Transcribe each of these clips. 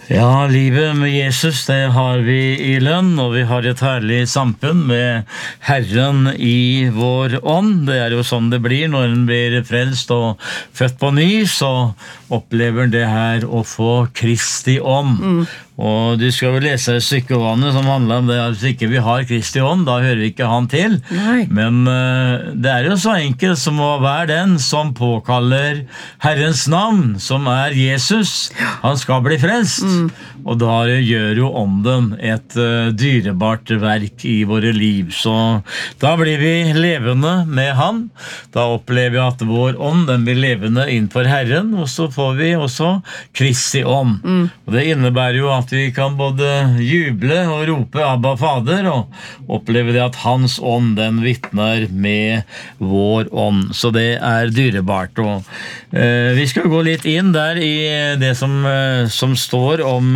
Ja, livet med Jesus, det har vi i lønn, og vi har et herlig samfunn med Herren i vår ånd. Det jo sånn det blir når en blir frelst og født på ny, så opplever det her å få Kristi ånd. Og du skal jo lese stykkevannet som handler om det at hvis ikke vi har Kristi ånd, da hører vi ikke han til. Nei. Men det jo så enkelt som å være den som påkaller Herrens navn, som Jesus. Han skal bli frelst. Og da gjør jo ånden et dyrebart verk i våre liv. Så da blir vi levende med han. Da opplever vi at vår ånd, den blir levende innenfor Herren, og så får vi også Kristi ånd. Og det innebærer jo at vi kan både juble og rope Abba Fader, og oppleve det at hans ånd, den vittner med vår ånd. Så det dyrebart. Og vi skal gå litt inn der i det som står om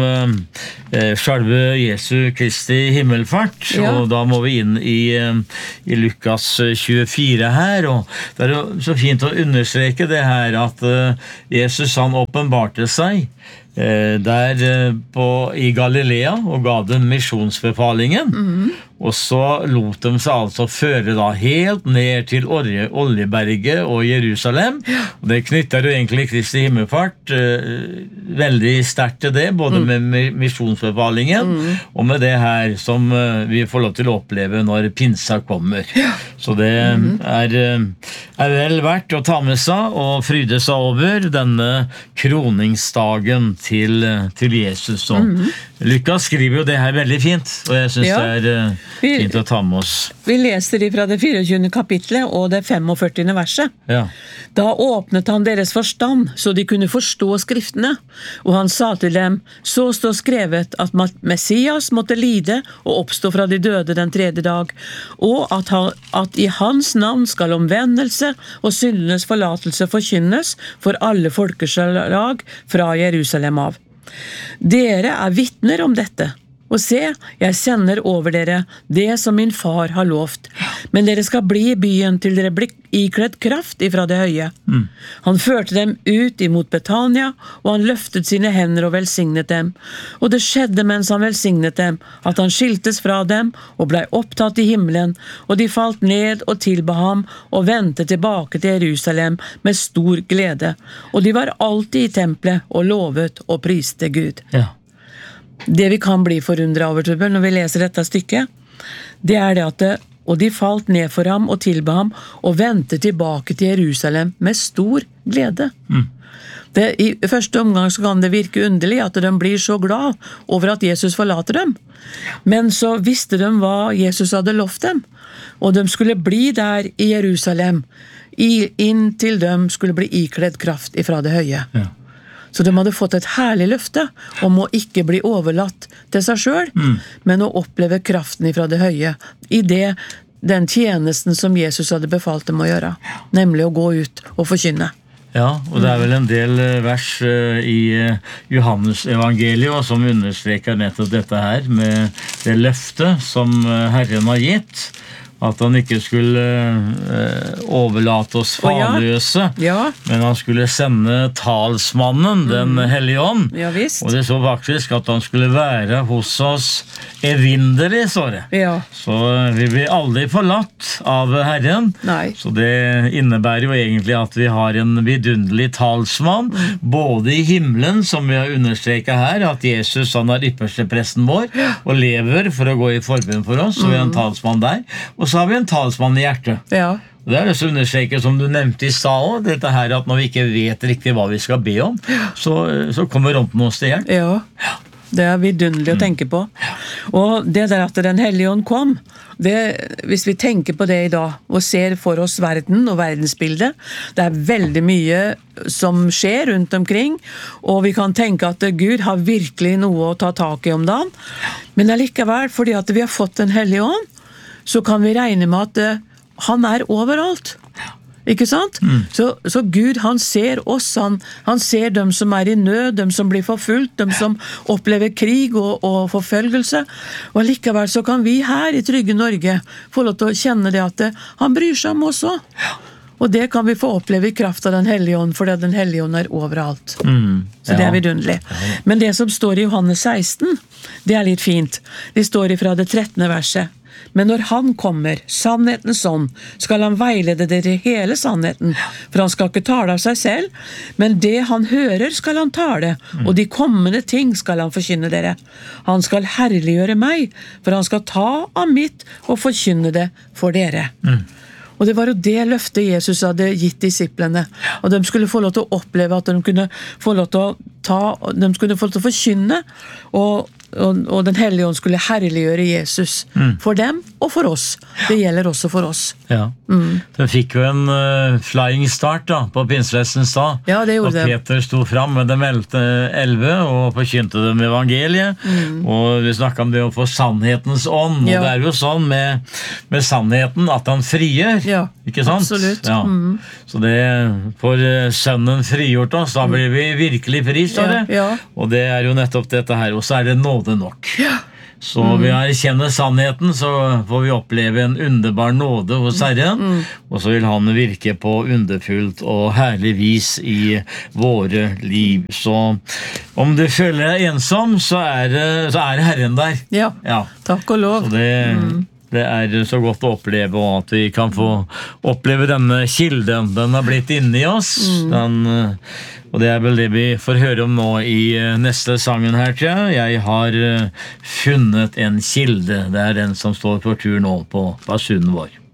selve Jesu Kristi himmelfart, og da må vi inn i Lukas 24 her, og det jo så fint å understreke det her at Jesus han åpenbarte seg der i Galilea og ga dem misjonsbefalingen, og så lot de seg altså føre da helt ned til Oljeberget og Jerusalem, og det knytter jo egentlig Kristi himmelfart veldig sterkt til det, både med misjonsbefalingen og med det her som vi får lov til å oppleve når pinsa kommer. Så det vel verdt å ta med seg og fryde seg over denne kroningsdagen til Jesus. Og Lukas skriver jo det her veldig fint, og jeg synes det fint å ta med oss. Vi leser fra det 24. kapitlet og det 45. verset. Da åpnet han deres forstand, så de kunne forstå skriftene, og han sa til dem, så står skrevet at Messias måtte lide og oppstå fra de døde den 3. dag, og at i hans navn skal omvendelse og syndenes forlatelse forkynnes for alle folkeslag fra Jerusalem av. Dere vittner om dette. Og se, jeg sender over dere det som min far har lovt. Men dere skal bli i byen til dere blir ikledd kraft ifra det høye. Han førte dem ut imot Betania, og han løftet sine hender og velsignet dem. Og det skjedde mens han velsignet dem, at han skiltes fra dem og ble opptatt i himmelen, og de falt ned og tilba ham og vendte tilbake til Jerusalem med stor glede. Og de var alltid i tempelet og lovet og priste Gud. Det vi kan bli forundret over, Torbjørn, når vi leser dette stykket, det det at og de falt ned for ham og tilba ham og vendte tilbake til Jerusalem med stor glede. I første omgang så kan det virke underlig at de blir så glad over at Jesus forlater dem. Men så visste de hva Jesus hadde lovt dem, og de skulle bli der i Jerusalem inntil de skulle bli ikledd kraft ifra det høye. Så de hadde fått et herlig løfte om å ikke bli overlatt til seg selv, men å oppleve kraften ifra det høye i den tjenesten som Jesus hadde befalt dem å gjøre, nemlig å gå ut og forkynne. Ja, og det vel en del vers i Johannes evangeliet som understreker nettopp dette her med det løftet som Herren har gitt, at han ikke skulle overlate oss farløse, men han skulle sende talsmannen, den hellige ånd. Og det så faktisk at han skulle være hos oss evinnelig, så det. Så vi blir aldri forlatt av Herren. Så det innebærer jo egentlig at vi har en vidunderlig talsmann, både i himmelen, som vi har understreket her, at Jesus han ypperste presten vår, og lever for å gå i forbund for oss, så vi har en talsmann der. Og så har vi en talsmann i hjertet. Og det det så understreket, som du nevnte i stad, dette her at når vi ikke vet riktig hva vi skal be om, så kommer ånden oss til hjelp. Det vidunderlig å tenke på. Og det der at den hellige ånd kom, hvis vi tenker på det i dag, og ser for oss verden og verdensbildet, det veldig mye som skjer rundt omkring, og vi kan tenke at Gud har virkelig noe å ta tak i om dagen, men allikevel, fordi at vi har fått den hellige ånd, så kan vi regne med at han overalt. Ikke sant? Så Gud, han ser oss, han ser dem som i nød, dem som blir forfulgt, dem som opplever krig og forfølgelse, og likevel så kan vi her i trygge Norge få lov til å kjenne det at han bryr seg om oss også. Og det kan vi få oppleve i kraft av den hellige ånd, for den hellige ånd overalt. Så det vidunderlig. Men det som står i Johannes 16, det litt fint. Det står ifra det 13. verset. Men når han kommer, sannhetens ånd, skal han veilede dere i hele sannheten, for han skal ikke tale av seg selv, men det han hører skal han tale, og de kommende ting skal han forkynne dere. Han skal herliggjøre meg, for han skal ta av mitt og forkynne det for dere. Og det var jo det løftet Jesus hadde gitt disiplene, og de skulle få lov til å oppleve at de kunne få lov til de skulle få lov til å forkynne, og den hellige ånd skulle herliggjøre Jesus for dem og for oss. Det gjelder også for oss. Ja. Den fikk jo en flying start da, på pinselessens dag. Ja, det gjorde det. Og Peter sto fram med dem 11 og forkynte dem evangeliet. Og vi snakket om det å få sannhetens ånd. Og det jo sånn med sannheten at han frigjør. Ja, ikke sant? Absolutt. Ja. Så det får sønnen frigjort oss, da blir vi virkelig fri, står det. Ja. Og det jo nettopp dette her, og så det nåde nok. Så ved å erkjenne sannheten, så får vi oppleve en underbar nåde hos Herren, og så vil han virke på underfullt og herlig vis i våre liv. Så om du føler deg ensom, så er Herren der. Ja, takk og lov. Så det så godt å oppleve, og at vi kan få oppleve denne kilden. Den har blitt inni oss, og det vel det vi får høre om nå i neste sangen her, tror jeg. Jeg har funnet en kilde. Det den som står for tur nå på basunen vår.